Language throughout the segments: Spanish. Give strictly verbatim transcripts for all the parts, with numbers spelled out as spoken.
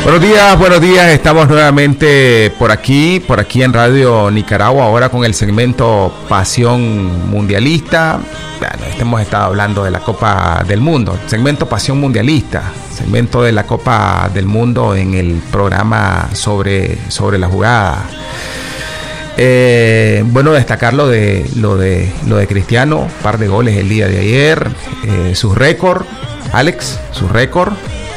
Buenos días, buenos días. Estamos nuevamente por aquí, por aquí en Radio Nicaragua, ahora con el segmento Pasión Mundialista. Bueno, hemos estado hablando de la Copa del Mundo, segmento Pasión Mundialista, segmento de la Copa del Mundo en el programa sobre, sobre la jugada. Eh, bueno, destacar lo de, lo de, lo de Cristiano, par de goles el día de ayer, eh, su récord, Alex, su récord.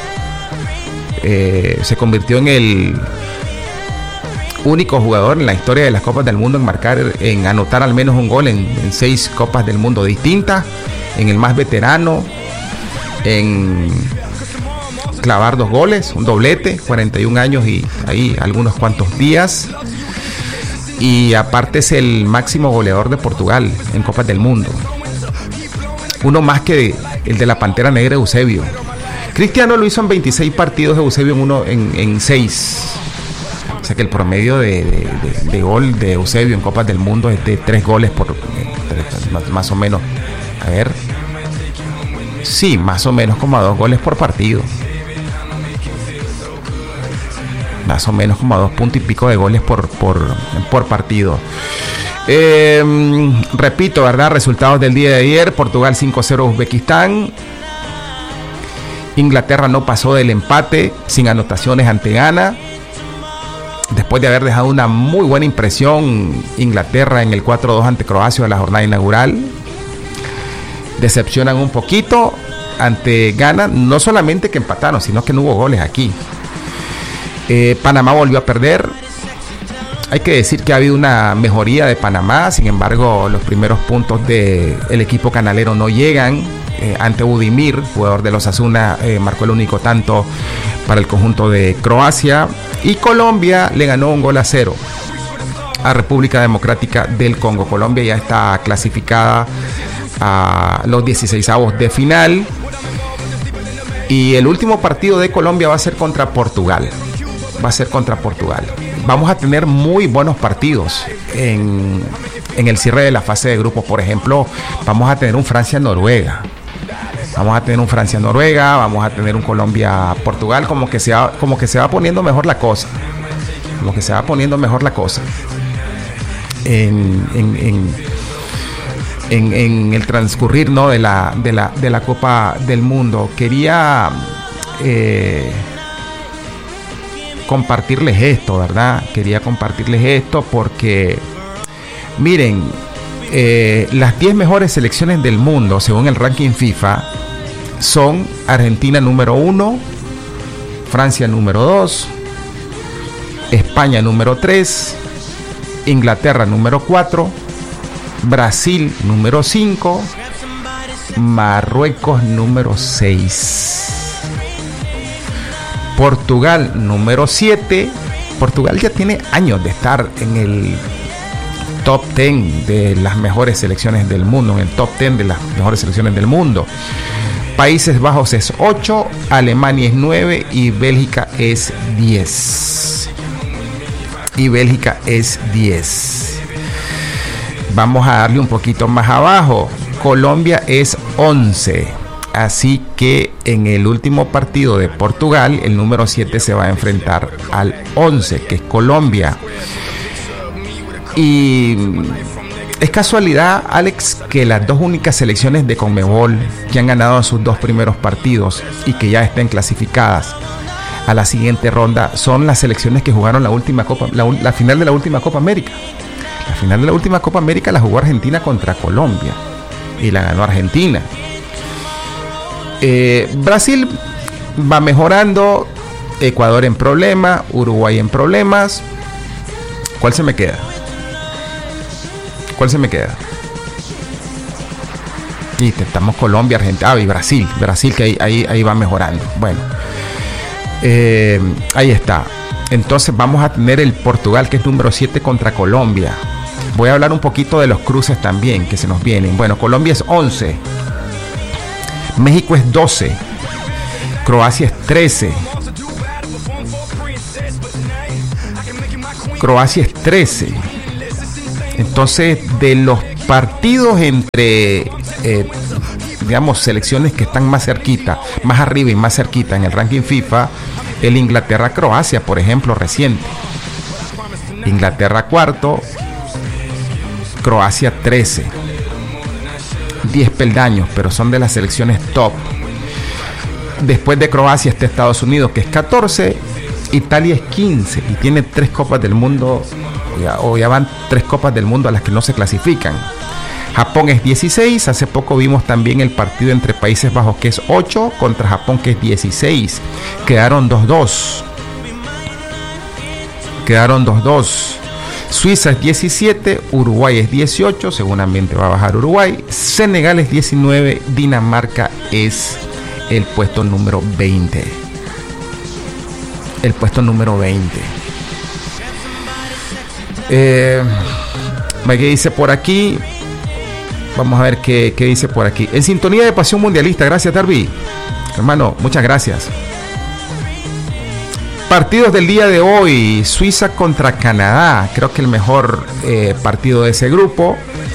Eh, se convirtió en el único jugador en la historia de las Copas del Mundo en marcar, en anotar al menos un gol en, en seis Copas del Mundo distintas, en el más veterano, en clavar dos goles, un doblete, cuarenta y un años y ahí algunos cuantos días, y aparte es el máximo goleador de Portugal en Copas del Mundo, uno más que el de la Pantera Negra, Eusebio. Cristiano lo hizo en veintiséis partidos, Eusebio en uno en, en seis. O sea que el promedio de, de, de, de gol de Eusebio en Copas del Mundo es de tres goles por tres, más o menos. A ver. Sí, más o menos como a dos goles por partido. Más o menos como a dos puntos y pico de goles por, por, por partido. Eh, repito, ¿verdad? Resultados del día de ayer. Portugal cinco cero Uzbekistán. Inglaterra no pasó del empate sin anotaciones ante Ghana. Después de haber dejado una muy buena impresión Inglaterra en el cuatro dos ante Croacia de la jornada inaugural, decepcionan un poquito ante Ghana. No solamente que empataron, sino que no hubo goles aquí. eh, Panamá volvió a perder. Hay que decir que ha habido una mejoría de Panamá. Sin embargo, los primeros puntos del equipo canalero no llegan. Eh, ante Budimir, jugador de los Osasuna, eh, marcó el único tanto para el conjunto de Croacia. Y Colombia le ganó un gol a cero a República Democrática del Congo. Colombia ya está clasificada a los dieciseisavos de final. Y el último partido de Colombia va a ser contra Portugal. Va a ser contra Portugal. Vamos a tener muy buenos partidos en, en el cierre de la fase de grupos. Por ejemplo, vamos a tener un Francia-Noruega. Vamos a tener un Francia-Noruega, vamos a tener un Colombia-Portugal, como que se va, como que se va poniendo mejor la cosa. Como que se va poniendo mejor la cosa. En, en, en, en, en el transcurrir, ¿no? de, la, de, la, de la Copa del Mundo. Quería eh, compartirles esto, ¿verdad? Quería compartirles esto porque, miren, Eh, las diez mejores selecciones del mundo según el ranking FIFA son Argentina número uno, Francia número dos, España número tres, Inglaterra número cuatro, Brasil número cinco, Marruecos número seis, Portugal número siete. Portugal ya tiene años de estar en el top diez de las mejores selecciones del mundo, en el top diez de las mejores selecciones del mundo. Países Bajos es ocho, Alemania es nueve y Bélgica es diez. Y Bélgica es diez. Vamos a darle un poquito más abajo. Colombia es once. Así que en el último partido de Portugal, el número siete se va a enfrentar al once, que es Colombia. Y es casualidad, Alex, que las dos únicas selecciones de Conmebol que han ganado sus dos primeros partidos y que ya estén clasificadas a la siguiente ronda son las selecciones que jugaron la última Copa, la, la final de la última Copa América. La final de la última Copa América la jugó Argentina contra Colombia y la ganó Argentina. Eh, Brasil va mejorando, Ecuador en problemas, Uruguay en problemas. ¿Cuál se me queda? ¿Cuál se me queda? Y estamos Colombia, Argentina, ah, y Brasil. Brasil que ahí, ahí, ahí va mejorando. Bueno, eh, ahí está. Entonces vamos a tener el Portugal, que es número siete, contra Colombia. Voy a hablar un poquito de los cruces también que se nos vienen. Bueno, Colombia es once. México es doce. Croacia es trece. Croacia es trece. Entonces, de los partidos entre, eh, digamos, selecciones que están más cerquita, más arriba y más cerquita en el ranking FIFA, el Inglaterra-Croacia, por ejemplo, reciente. Inglaterra cuarto, Croacia trece. diez peldaños, pero son de las selecciones top. Después de Croacia está Estados Unidos, que es catorce. Italia es quince y tiene tres copas del mundo, ya, o ya van tres copas del mundo a las que no se clasifican. Japón es dieciséis. Hace poco vimos también el partido entre Países Bajos, que es ocho, contra Japón, que es dieciséis. Quedaron dos dos. Quedaron dos dos. Suiza es diecisiete, Uruguay es dieciocho, seguramente va a bajar Uruguay. Senegal es diecinueve, Dinamarca es el puesto número veinte. El puesto número veinte. Eh, ¿Qué dice por aquí? Vamos a ver qué, qué dice por aquí. En sintonía de Pasión Mundialista. Gracias, Darby. Hermano, muchas gracias. Partidos del día de hoy. Suiza contra Canadá. Creo que el mejor eh, partido de ese grupo.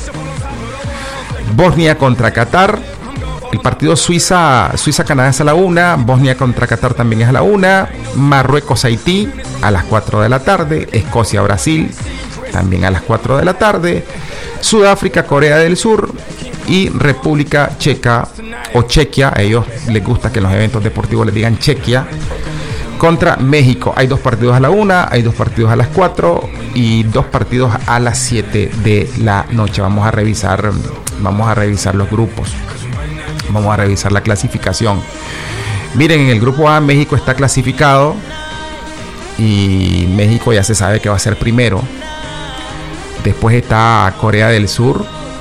Bosnia contra Qatar. El partido Suiza, Suiza-Canadá es a la una. Bosnia contra Qatar también es a la una. Marruecos-Haití a las cuatro de la tarde. Escocia-Brasil también a las cuatro de la tarde. Sudáfrica-Corea del Sur. Y República Checa o Chequia. A ellos les gusta que en los eventos deportivos les digan Chequia. Contra México. Hay dos partidos a la una, hay dos partidos a las cuatro y dos partidos a las siete de la noche. Vamos a revisar, vamos a revisar los grupos. Vamos a revisar la clasificación. Miren, en el grupo A México está clasificado y México ya se sabe que va a ser primero. Después está Corea del Sur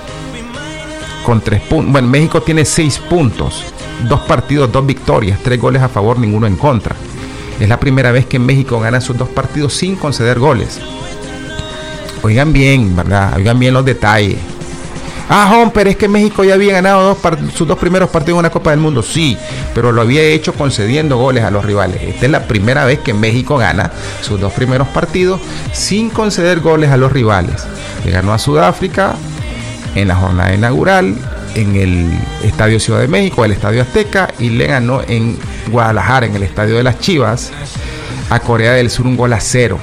con tres puntos. Bueno, México tiene seis puntos, dos partidos, dos victorias, tres goles a favor, ninguno en contra. Es la primera vez que México gana sus dos partidos sin conceder goles. Oigan bien, ¿verdad? Oigan bien los detalles. Ah, Juan, pero es que México ya había ganado dos sus dos primeros partidos en una Copa del Mundo. Sí, pero lo había hecho concediendo goles a los rivales. Esta es la primera vez que México gana sus dos primeros partidos sin conceder goles a los rivales. Le ganó a Sudáfrica en la jornada inaugural en el Estadio Ciudad de México, el Estadio Azteca, y le ganó en Guadalajara, en el Estadio de las Chivas, a Corea del Sur un gol a cero.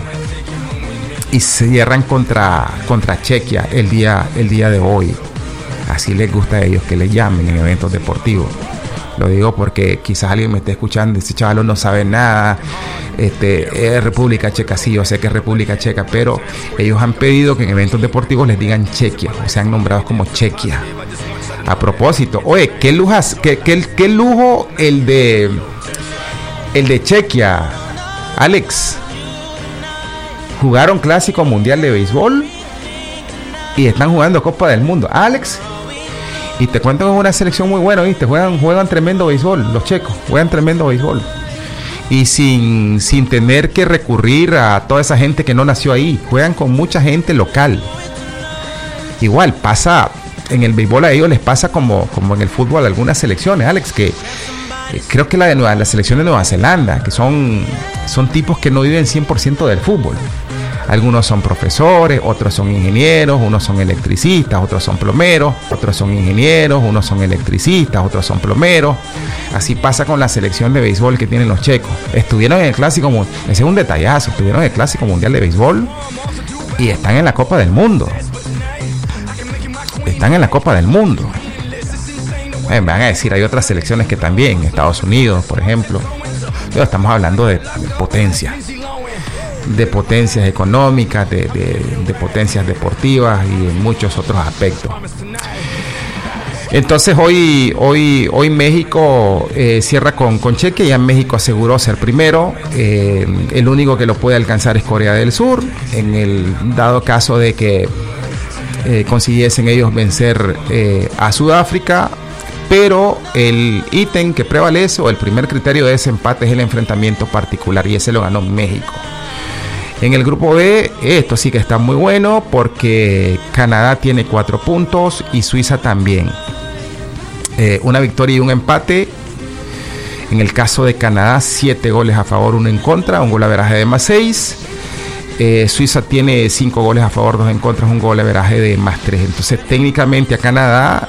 Y se cierran contra, contra Chequia el día, el día de hoy. Así les gusta a ellos que les llamen en eventos deportivos. Lo digo porque quizás alguien me esté escuchando y dice, chaval, no sabe nada. Este, es República Checa, sí, yo sé que es República Checa, pero ellos han pedido que en eventos deportivos les digan Chequia, o sean nombrados como Chequia. A propósito, oye, qué lujas, qué, qué, qué lujo el de el de Chequia, Alex. Jugaron Clásico Mundial de Béisbol y están jugando Copa del Mundo, Alex. Y te cuento que es una selección muy buena, ¿viste? Juegan, juegan tremendo béisbol, los checos, juegan tremendo béisbol. Y sin, sin tener que recurrir a toda esa gente que no nació ahí, juegan con mucha gente local. Igual pasa. En el béisbol a ellos les pasa como, como en el fútbol a algunas selecciones, Alex, que eh, creo que la de Nueva, la selección de Nueva Zelanda, que son, son tipos que no viven cien por ciento del fútbol. Algunos son profesores, otros son ingenieros, unos son electricistas, otros son plomeros, otros son ingenieros, unos son electricistas, otros son plomeros. Así pasa con la selección de béisbol que tienen los checos. Estuvieron en el Clásico, ese es un detallazo, estuvieron en el Clásico Mundial de Béisbol y están en la Copa del Mundo. Están en la Copa del Mundo. Eh, me van a decir, hay otras selecciones que también, Estados Unidos, por ejemplo. Pero estamos hablando de, de potencia, de potencias económicas, de, de, de potencias deportivas y en muchos otros aspectos. Entonces hoy, hoy, hoy México eh, cierra con, con Chequia. Ya México aseguró ser primero. Eh, el único que lo puede alcanzar es Corea del Sur. En el dado caso de que Eh, consiguiesen ellos vencer eh, a Sudáfrica, pero el ítem que prevalece o el primer criterio de ese empate es el enfrentamiento particular y ese lo ganó México. En el grupo B, esto sí que está muy bueno porque Canadá tiene cuatro puntos y Suiza también. Eh, una victoria y un empate. En el caso de Canadá, siete goles a favor, uno en contra, un golaveraje de más seis. Eh, Suiza tiene cinco goles a favor, dos en contra, un golaveraje de más tres. Entonces técnicamente a Canadá